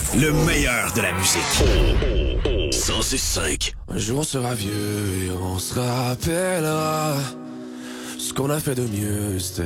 Le meilleur de la musique. 106.5. Un jour on sera vieux et on se rappellera ce qu'on a fait de mieux, c'était